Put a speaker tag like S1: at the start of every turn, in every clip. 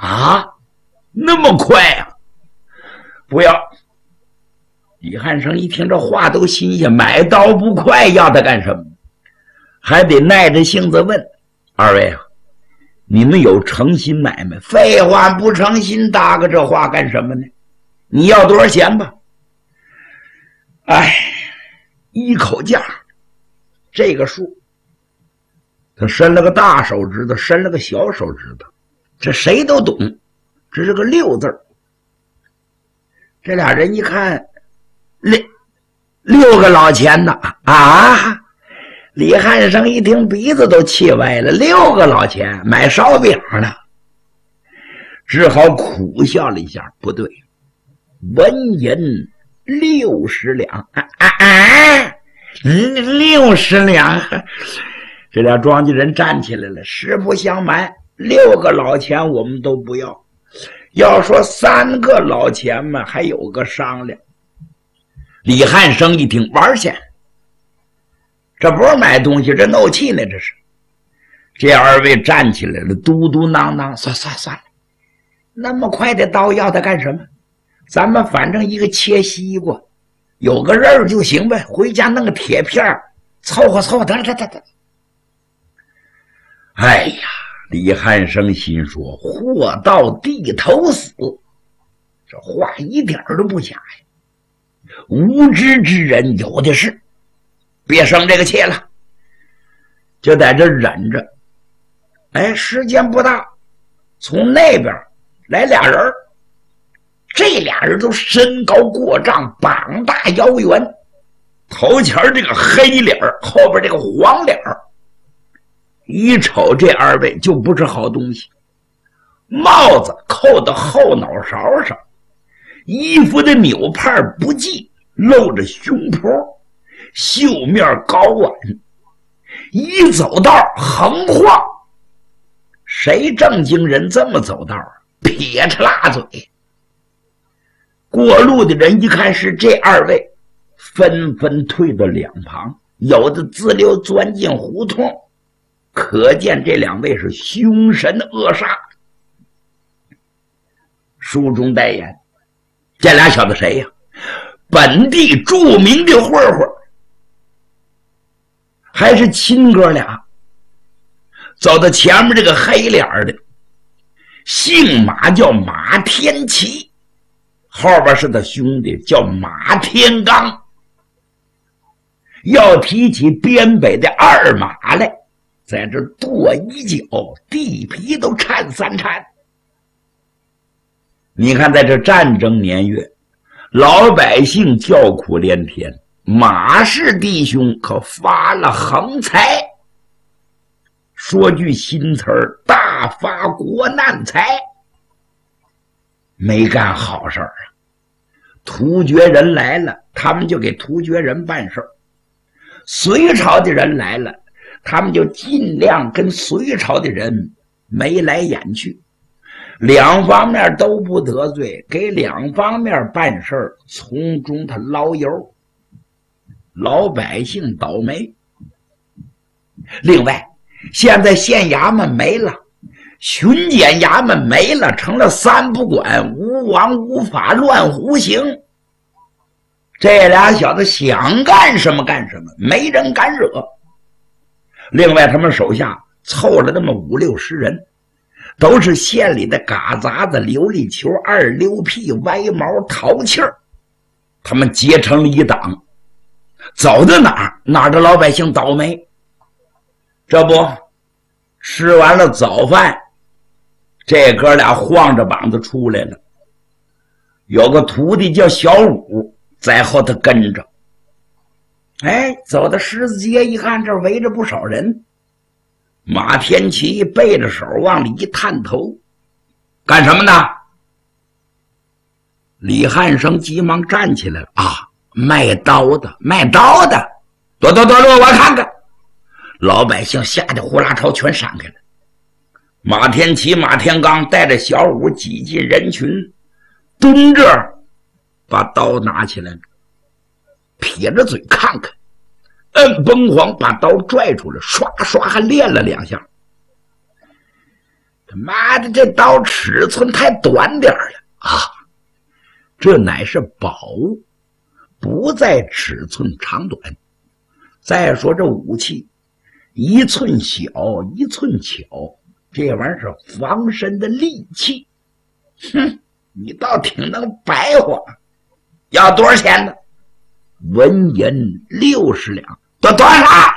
S1: 啊，那么快啊！不要！李汉生一听这话都新鲜，买刀不快，要他干什么？还得耐着性子问：二位啊，你们有诚心买卖？废话，不诚心搭个这话干什么呢？你要多少钱吧？哎，一口价，这个数。他伸了个大手指头，伸了个小手指头，这谁都懂，这是个6字。这俩人一看，6个老钱呢啊！李汉生一听，鼻子都气歪了，6个老钱买烧饼呢，只好苦笑了一下，不对，文银60两，60两。这俩庄稼人站起来了，实不相瞒，6个老钱我们都不要，要说3个老钱嘛，还有个商量。李汉生一听，玩去，这不是买东西，这怄气呢，这是。这2位站起来了，嘟嘟囔囔，算了，那么快的刀要他干什么？咱们反正一个切西瓜，有个刃就行呗，回家弄个铁片凑合，得了。哎呀，李汉生心说，货到地头死，这话一点都不假呀。无知之人有的是，别生这个气了，就在这忍着。哎，时间不大，从那边来俩人，这俩人都身高过丈，膀大腰圆，头前这个黑脸，后边这个黄脸，一瞅这2位就不是好东西。帽子扣到后脑勺上，衣服的纽帕不系，露着胸脯，袖面高挽，一走道横晃。谁正经人这么走道啊？撇着拉嘴。过路的人一看是这2位，纷纷退到两旁，有的自溜钻进胡同，可见这2位是凶神恶煞。书中代言，这俩小子谁呀？本地著名的混混，还是亲哥俩。走到前面这个黑脸的，姓马叫马天齐，后边是他兄弟叫马天刚。要提起边北的2马来，在这跺一脚，地皮都颤3颤。你看在这战争年月，老百姓叫苦连天，马氏弟兄可发了横财。说句新词儿，大发国难财。没干好事啊！突厥人来了，他们就给突厥人办事儿；隋朝的人来了，他们就尽量跟隋朝的人眉来眼去，两方面都不得罪，给两方面办事儿，从中他捞油，老百姓倒霉。另外，现在县衙门没了，巡检衙门没了，成了3不管，无王无法，乱胡行。这俩小子想干什么干什么，没人敢惹。另外他们手下凑了那么5、60人，都是县里的嘎杂子、琉璃球、二溜屁、歪毛、淘气儿，他们结成了一党，走到哪儿的老百姓倒霉。这不，吃完了早饭，这哥俩晃着膀子出来了。有个徒弟叫小武在后头跟着。哎，走到狮子街一看，这围着不少人。马天齐背着手往里一探头，干什么呢？李汉生急忙站起来了。啊，卖刀的，躲，我看看。老百姓吓得呼啦朝全闪开了。马天齐、马天刚带着小武挤进人群，蹲这儿把刀拿起来了，撇着嘴看看，摁崩簧把刀拽出来，刷刷还练了2下。 他妈的，这刀尺寸太短点了啊！这乃是宝物，不在尺寸长短。再说这武器，一寸小一寸巧，这玩意儿是防身的利器。哼，你倒挺能白话。要多少钱呢？纹银60两。多少？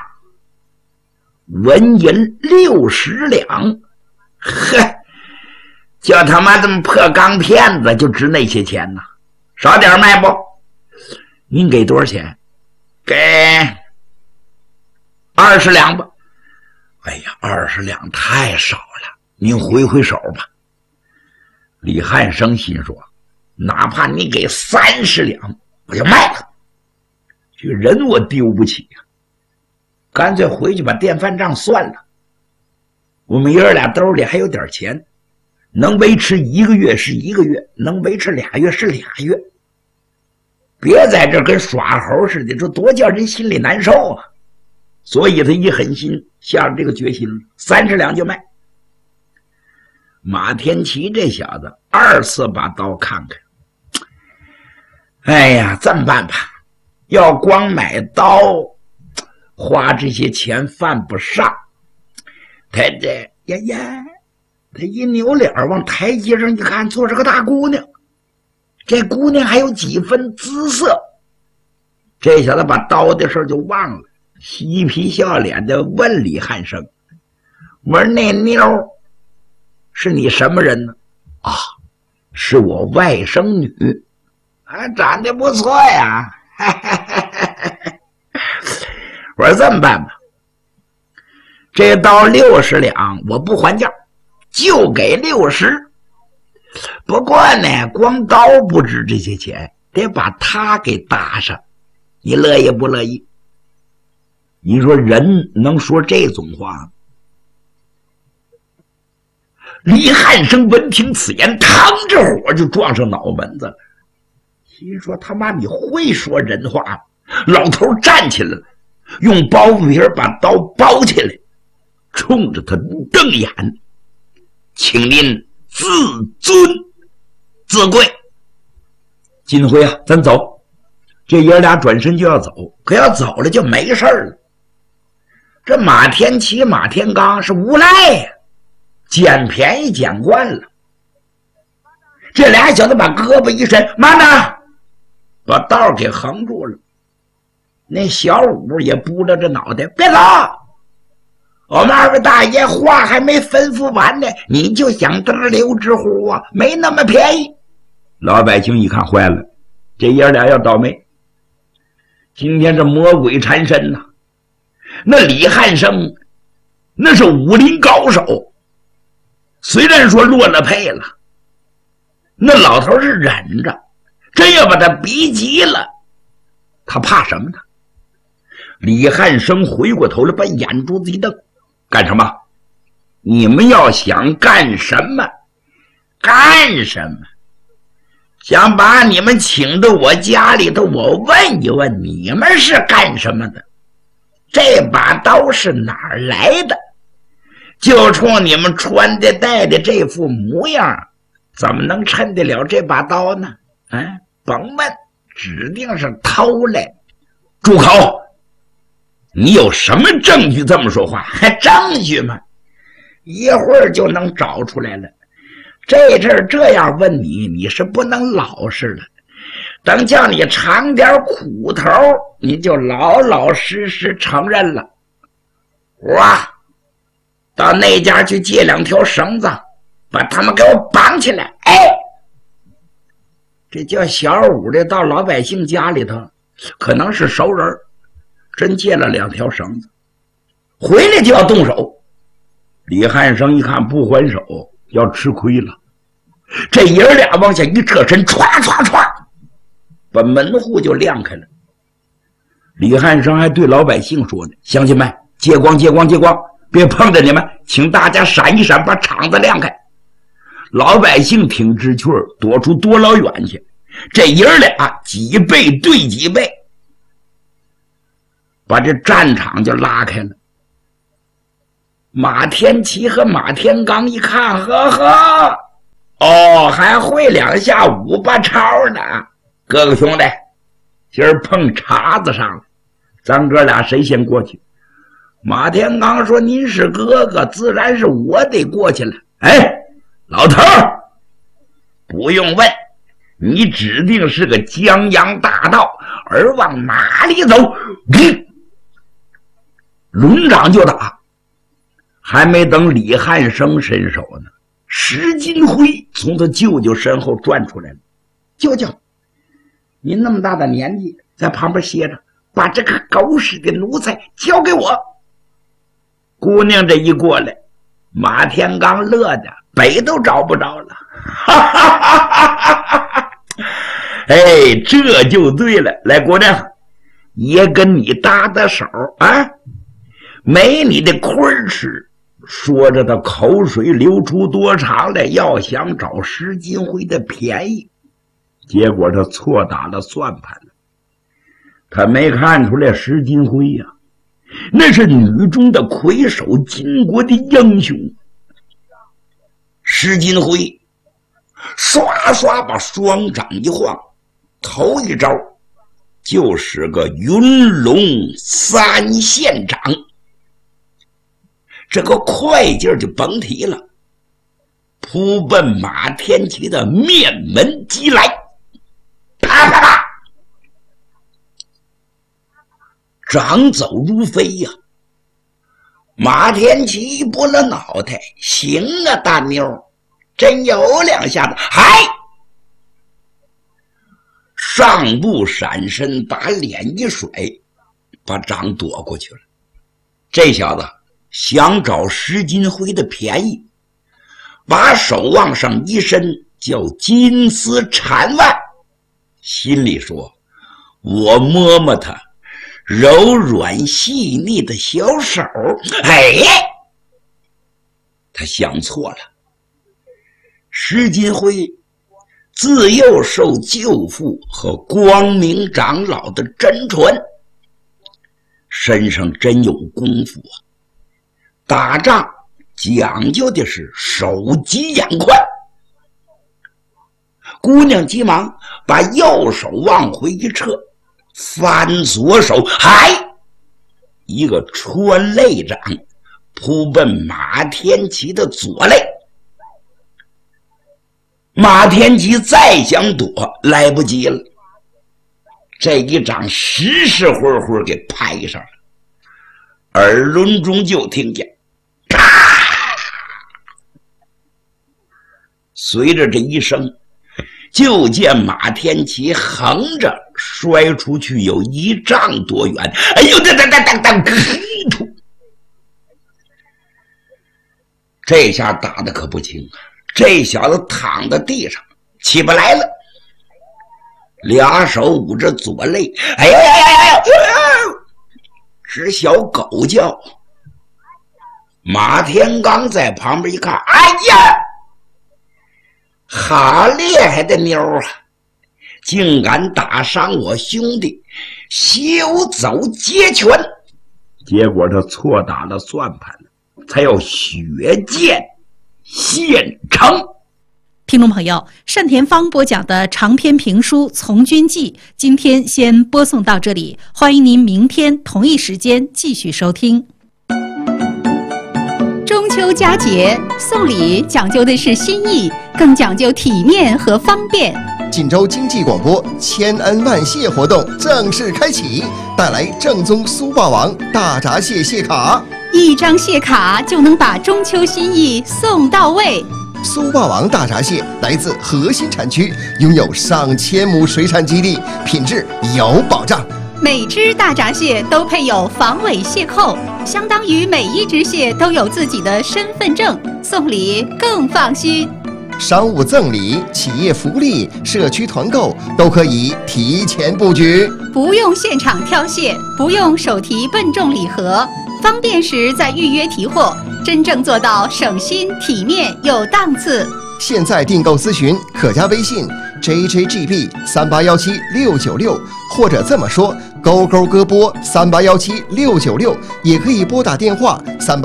S1: 纹银60两。呵，就他妈这么破钢片子就值那些钱呢？少点卖不？您给多少钱？给20两吧。哎呀，20两太少了，您回回手吧。李汉生心说，哪怕你给30两，我就卖了。这个人我丢不起呀，干脆回去把电饭账算了。我们爷俩兜里还有点钱，能维持1个月是1个月，能维持2月是2月。别在这跟耍猴似的，这多叫人心里难受啊！所以他一狠心，下了这个决心了，30两就卖。马天齐这小子2次把刀看看，哎呀，这么办吧，要光买刀，花这些钱犯不上。他这他一扭脸往台阶上一看，坐着个大姑娘。这姑娘还有几分姿色，这小子把刀的事就忘了，嬉皮笑脸的问李汉生：“我说那妞是你什么人呢？”啊，是我外甥女，啊，长得不错呀。我说这么办吧，这刀60两，我不还价，就给60。不过呢，光刀不值这些钱，得把他给搭上，你乐意不乐意？你说人能说这种话？李汉生闻听此言，趟着火就撞上脑门子了。心说他妈你会说人话？老头站起来了，用包袱皮把刀包起来，冲着他瞪眼：“请您自尊自贵。”金辉啊，咱走。这爷俩转身就要走，可要走了就没事了。这马天齐、马天刚是无赖呀，捡便宜捡惯了。这俩小子把胳膊一伸，慢着，把道给横住了。那小五也扑着这脑袋，别走！我们2位大爷话还没吩咐完呢，你就想得溜之乎啊？没那么便宜。老百姓一看坏了，这爷俩要倒霉。今天这魔鬼缠身呐，那李汉生那是武林高手，虽然说落了配了，那老头是忍着，真要把他逼急了，他怕什么呢？李汉生回过头来，把眼珠子一瞪：“干什么？你们要想干什么？干什么？想把你们请到我家里头，我问一问，你们是干什么的？这把刀是哪儿来的？就冲你们穿的戴的这副模样，怎么能趁得了这把刀呢？甭问，指定是偷来。住口！你有什么证据这么说话？还证据吗？一会儿就能找出来了。这阵儿这样问你，你是不能老实了。等叫你尝点苦头，你就老老实实承认了。哇，到那家去借2条绳子，把他们给我绑起来。这叫小五的到老百姓家里头，可能是熟人，真借了2条绳子，回来就要动手。李汉生一看不还手，要吃亏了。这爷俩往下一侧身，歘歘歘，把门户就亮开了。李汉生还对老百姓说呢：“乡亲们，借光借光借光，别碰着你们，请大家闪一闪，把场子亮开。”老百姓挺知趣，躲出多老远去。这爷俩几倍对几倍，把这战场就拉开了。 马天齐和马天刚一看，呵呵，哦，还会两下五八超呢。哥哥兄弟，今儿碰茬子上了，咱哥俩谁先过去？马天刚说：“您是哥哥，自然是我得过去了。”哎，老头儿，不用问，你指定是个江洋大盗，而往哪里走？抡掌就打。还没等李汉生伸手呢，石金辉从他舅舅身后转出来了。舅舅，您那么大的年纪，在旁边歇着，把这个狗屎的奴才交给我。姑娘这一过来，马天刚乐的北都找不着了。哈哈哈哈哈！哎，这就对了。来，姑娘，爷跟你搭搭手啊，没你的亏吃。说着他口水流出多长来，要想找石金辉的便宜，结果他错打了算盘了。他没看出来石金辉呀，那是女中的魁首，巾帼的英雄。石金辉刷刷把双掌一晃，头一招就是个云龙三线掌，这个快劲儿就甭提了，扑奔马天齐的面门击来，啪啪啪，掌走如飞呀！马天齐拨了脑袋，行啊，大妞，真有两下子，嗨！上步闪身，把脸一甩，把掌躲过去了。这小子想找石金辉的便宜，把手往上一伸，叫金丝缠腕，心里说：我摸摸他柔软细腻的小手。哎，他想错了。石金辉自幼受舅父和光明长老的真传，身上真有功夫啊。打仗讲究的是手疾眼快。姑娘急忙把右手往回一撤，翻左手，嗨，一个穿肋掌扑奔马天齐的左肋。马天齐再想躲，来不及了，这一掌实实活活给拍上了。耳轮中就听见啪，随着这一声，就见马天齐横着摔出去有1丈多远。哎呦，这下打得可不轻啊！这小子躺在地上起不来了，俩手捂着左肋，哎呀呀呀呀，直小狗叫。马天刚在旁边一看，哎呀，好厉害的妞啊，竟敢打伤我兄弟，休走截拳。结果他错打了算盘了，才要血溅现成。
S2: 听众朋友，单田芳播讲的长篇评书《从军记》今天先播送到这里，欢迎您明天同一时间继续收听。中秋佳节送礼讲究的是心意，更讲究体面和方便。
S3: 锦州经济广播千恩万谢活动正式开启，带来正宗苏霸王大闸蟹蟹卡
S2: ，1张蟹卡就能把中秋心意送到位。
S3: 苏霸王大闸蟹来自核心产区，拥有上千亩水产基地，品质有保障。
S2: 每只大闸蟹都配有防伪蟹扣，相当于每一只蟹都有自己的身份证，送礼更放心。
S3: 商务赠礼、企业福利、社区团购都可以提前布局，
S2: 不用现场挑蟹，不用手提笨重礼盒，方便时再预约提货，真正做到省心、体面又档次。
S3: 现在订购咨询可加微信 JJGB3817696，或者这么说勾勾歌播3817696，也可以拨打电话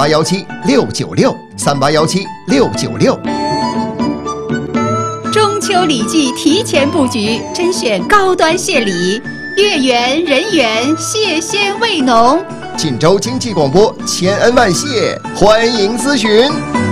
S3: 3817696，3817696。
S2: 中秋礼记提前布局，甄选高端谢礼，月圆人圆，谢仙味浓。
S3: 锦州经济广播千恩万谢，欢迎咨询。